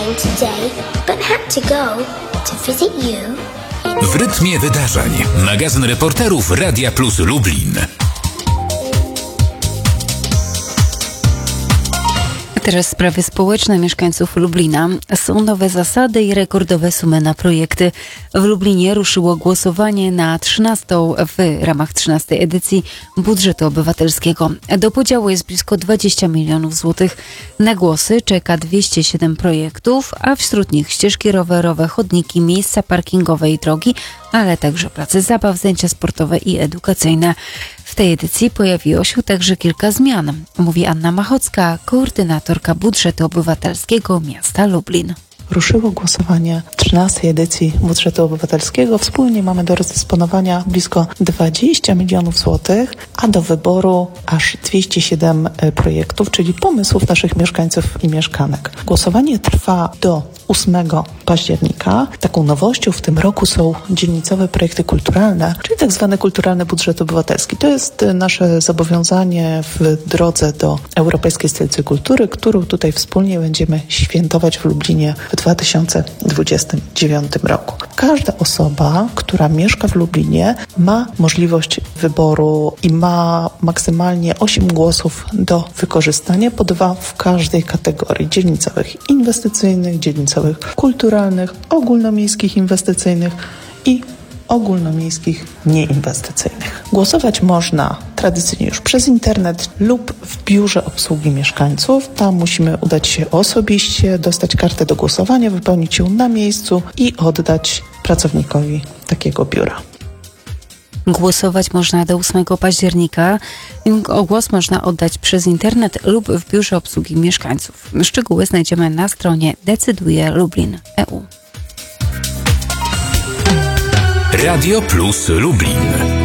train today, but had to go to visit you. W rytmie wydarzeń. Magazyn reporterów Radia Plus Lublin. Teraz sprawy społeczne mieszkańców Lublina. Są nowe zasady i rekordowe sumy na projekty. W Lublinie ruszyło głosowanie na 13. w ramach 13. edycji budżetu obywatelskiego. Do podziału jest blisko 20 milionów złotych. Na głosy czeka 207 projektów, a wśród nich ścieżki rowerowe, chodniki, miejsca parkingowe i drogi, ale także place zabaw, zajęcia sportowe i edukacyjne. W tej edycji pojawiło się także kilka zmian, mówi Anna Machocka, koordynatorka budżetu obywatelskiego miasta Lublin. Ruszyło głosowanie 13. edycji budżetu obywatelskiego. Wspólnie mamy do rozdysponowania blisko 20 milionów złotych, a do wyboru aż 207 projektów, czyli pomysłów naszych mieszkańców i mieszkanek. Głosowanie trwa do 8 października. Taką nowością w tym roku są dzielnicowe projekty kulturalne, czyli tak zwany kulturalny budżet obywatelski. To jest nasze zobowiązanie w drodze do Europejskiej Stolicy Kultury, którą tutaj wspólnie będziemy świętować w Lublinie w 2029 roku. Każda osoba, która mieszka w Lublinie, ma możliwość wyboru i ma maksymalnie 8 głosów do wykorzystania, po 2 w każdej kategorii dzielnicowych inwestycyjnych, dzielnicowych kulturalnych, ogólnomiejskich inwestycyjnych i ogólnomiejskich nieinwestycyjnych. Głosować można tradycyjnie już przez internet lub w biurze obsługi mieszkańców. Tam musimy udać się osobiście, dostać kartę do głosowania, wypełnić ją na miejscu i oddać pracownikowi takiego biura. Głosować można do 8 października. Głos można oddać przez internet lub w biurze obsługi mieszkańców. Szczegóły znajdziemy na stronie decyduje.lublin.eu. Radio Plus Lublin.